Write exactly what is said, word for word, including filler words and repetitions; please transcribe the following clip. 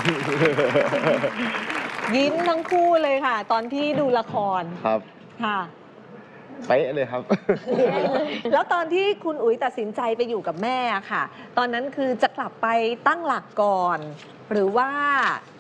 ยิ้มทั้งคู่เลยค่ะ ตอนที่ดูละครครับค่ะเป๊ะเลยครับแล้วตอนที่คุณอุ๋ยตัดสินใจไปอยู่กับแม่ค่ะ ตอนนั้นคือจะกลับไปตั้งหลักก่อน หรือว่า